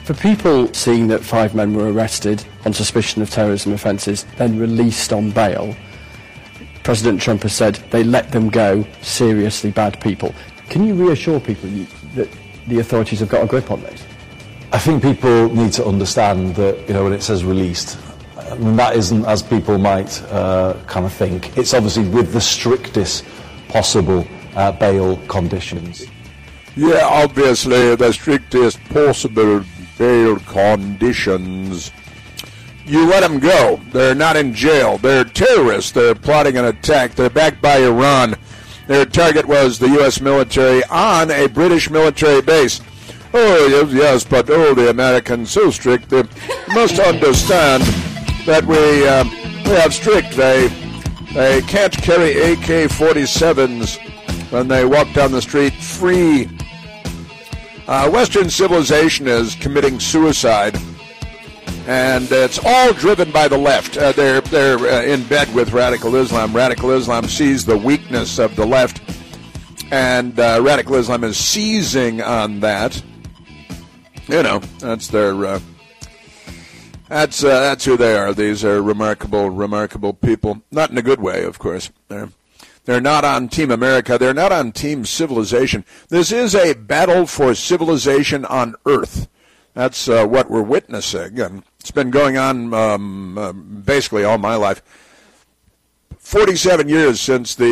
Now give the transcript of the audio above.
For people seeing that 5 men were arrested on suspicion of terrorism offences, then released on bail, President Trump has said they let them go, seriously bad people. Can you reassure people that the authorities have got a grip on this? I think people need to understand that, when it says released, I mean, that isn't as people might kind of think. It's obviously with the strictest possible bail conditions. Yeah, obviously the strictest possible bail conditions. You let them go. They're not in jail. They're terrorists. They're plotting an attack. They're backed by Iran. Their target was the U.S. military on a British military base. Oh, yes, but the Americans, so strict. They must understand that we have strict. They can't carry AK-47s when they walk down the street free. Western civilization is committing suicide, and it's all driven by the left. They're in bed with radical Islam. Radical Islam sees the weakness of the left, and radical Islam is seizing on that. That's their. That's who they are. These are remarkable people. Not in a good way, of course. They're not on Team America. They're not on Team Civilization. This is a battle for civilization on Earth. That's what we're witnessing, and it's been going on basically all my life. 47 years since the